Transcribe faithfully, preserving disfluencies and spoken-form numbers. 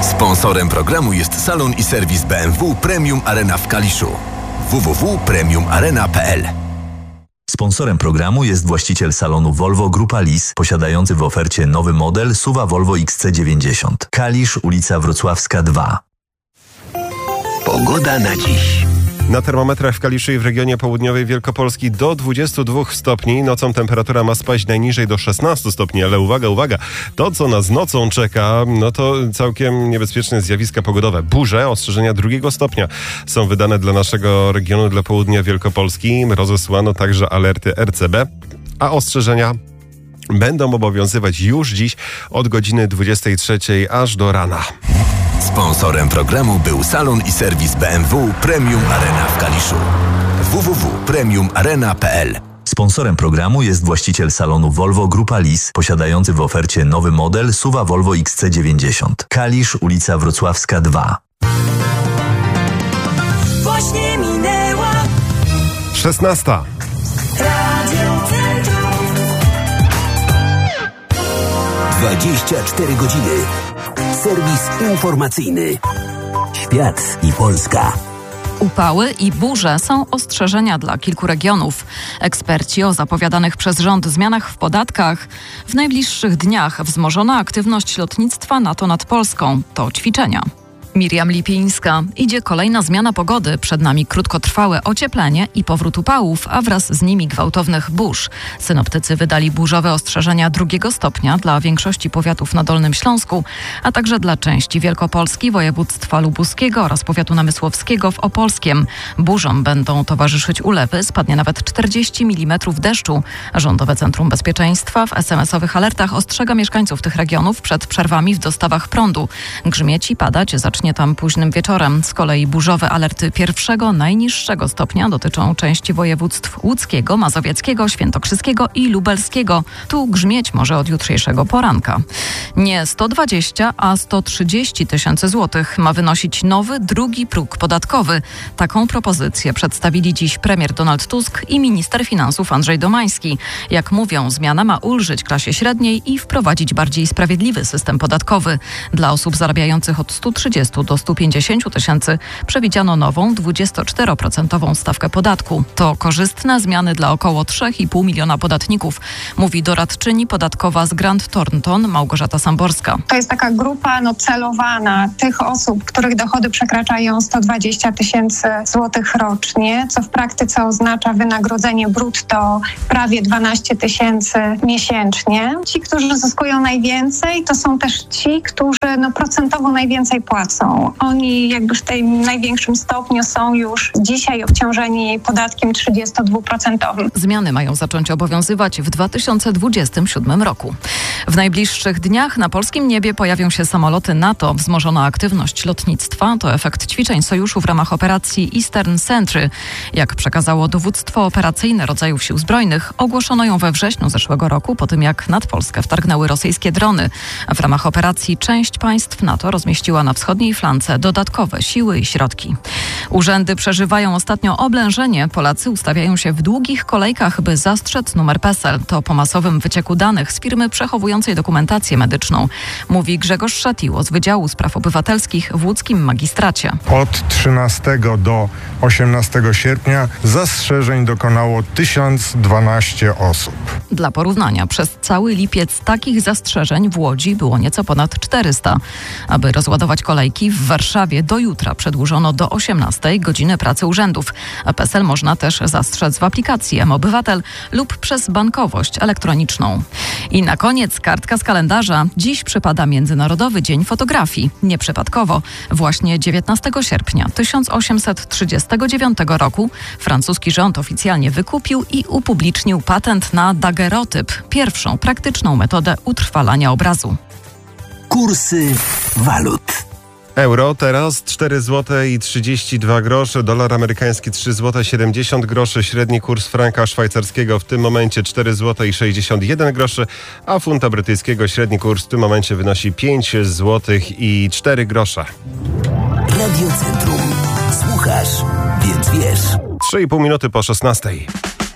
Sponsorem programu jest salon i serwis B M W Premium Arena w Kaliszu. w w w kropka premium arena kropka p l. Sponsorem programu jest właściciel salonu Volvo Grupa Lis, posiadający w ofercie nowy model S U V-a Volvo X C dziewięćdziesiąt. Kalisz, ulica Wrocławska dwa. Pogoda na dziś. Na termometrach w Kaliszu i w regionie południowej Wielkopolski do dwudziestu dwóch stopni. Nocą temperatura ma spaść najniżej do szesnastu stopni, ale uwaga, uwaga, to co nas nocą czeka, no to całkiem niebezpieczne zjawiska pogodowe. Burze, ostrzeżenia drugiego stopnia są wydane dla naszego regionu, dla południa Wielkopolski. Rozesłano także alerty R C B, a ostrzeżenia będą obowiązywać już dziś od godziny dwudziestej trzeciej aż do rana. Sponsorem programu był salon i serwis B M W Premium Arena w Kaliszu. w w w kropka premium arena kropka p l. Sponsorem programu jest właściciel salonu Volvo Grupa Lis, posiadający w ofercie nowy model S U V-a Volvo X C dziewięćdziesiąt. Kalisz, ulica Wrocławska dwa. Właśnie minęła szesnasta. Radio Centrum. dwadzieścia cztery godziny. Serwis informacyjny. Świat i Polska. Upały i burze są ostrzeżenia dla kilku regionów. Eksperci o zapowiadanych przez rząd zmianach w podatkach. W najbliższych dniach wzmożona aktywność lotnictwa NATO nad Polską. To ćwiczenia. Miriam Lipińska. Idzie kolejna zmiana pogody. Przed nami krótkotrwałe ocieplenie i powrót upałów, a wraz z nimi gwałtownych burz. Synoptycy wydali burzowe ostrzeżenia drugiego stopnia dla większości powiatów na Dolnym Śląsku, a także dla części Wielkopolski, województwa lubuskiego oraz powiatu namysłowskiego w Opolskiem. Burzom będą towarzyszyć ulewy, spadnie nawet czterdzieści milimetrów deszczu. Rządowe Centrum Bezpieczeństwa w es em esowych alertach ostrzega mieszkańców tych regionów przed przerwami w dostawach prądu. Grzmieć i padać zacznie tam późnym wieczorem. Z kolei burzowe alerty pierwszego, najniższego stopnia dotyczą części województw łódzkiego, mazowieckiego, świętokrzyskiego i lubelskiego. Tu grzmieć może od jutrzejszego poranka. Nie sto dwadzieścia, a sto trzydzieści tysięcy złotych ma wynosić nowy, drugi próg podatkowy. Taką propozycję przedstawili dziś premier Donald Tusk i minister finansów Andrzej Domański. Jak mówią, zmiana ma ulżyć klasie średniej i wprowadzić bardziej sprawiedliwy system podatkowy. Dla osób zarabiających od stu trzydziestu do stu pięćdziesięciu tysięcy przewidziano nową dwudziestoczteroprocentową stawkę podatku. To korzystne zmiany dla około trzy i pół miliona podatników, mówi doradczyni podatkowa z Grant Thornton Małgorzata Samborska. To jest taka grupa no, celowana tych osób, których dochody przekraczają sto dwadzieścia tysięcy złotych rocznie, co w praktyce oznacza wynagrodzenie brutto prawie dwanaście tysięcy miesięcznie. Ci, którzy zyskują najwięcej, to są też ci, którzy no, procentowo najwięcej płacą. Oni jakby w tym największym stopniu są już dzisiaj obciążeni podatkiem trzydziestodwuprocentowym. Zmiany mają zacząć obowiązywać w dwa tysiące dwudziestym siódmym roku. W najbliższych dniach na polskim niebie pojawią się samoloty NATO. Wzmożona aktywność lotnictwa to efekt ćwiczeń sojuszu w ramach operacji Eastern Sentry. Jak przekazało dowództwo operacyjne rodzajów sił zbrojnych, ogłoszono ją we wrześniu zeszłego roku, po tym jak nad Polskę wtargnęły rosyjskie drony. W ramach operacji część państw NATO rozmieściła na wschodniej flance dodatkowe siły i środki. Urzędy przeżywają ostatnio oblężenie. Polacy ustawiają się w długich kolejkach, by zastrzec numer PESEL. To po masowym wycieku danych z firmy przechowującej dokumentację medyczną, mówi Grzegorz Szatiło z Wydziału Spraw Obywatelskich w łódzkim magistracie. Od trzynastego do osiemnastego sierpnia zastrzeżeń dokonało tysiąc dwanaście osób. Dla porównania, przez cały lipiec takich zastrzeżeń w Łodzi było nieco ponad czterysta. Aby rozładować kolejki, w Warszawie do jutra przedłużono do osiemnastej godziny pracy urzędów. PESEL można też zastrzec w aplikacji M-Obywatel lub przez bankowość elektroniczną. I na koniec kartka z kalendarza. Dziś przypada Międzynarodowy Dzień Fotografii. Nieprzypadkowo. Właśnie dziewiętnastego sierpnia tysiąc osiemset trzydziestego dziewiątego roku francuski rząd oficjalnie wykupił i upublicznił patent na dagerotyp, pierwszą praktyczną metodę utrwalania obrazu. Kursy walut. Euro teraz cztery złote i trzydzieści dwa grosze, dolar amerykański trzy złote siedemdziesiąt groszy, średni kurs franka szwajcarskiego w tym momencie cztery złote i sześćdziesiąt jeden groszy, a funta brytyjskiego średni kurs w tym momencie wynosi pięć złotych i cztery grosze. Radio Centrum. Słuchasz, więc wiesz. trzy i pół minuty po szesnastej.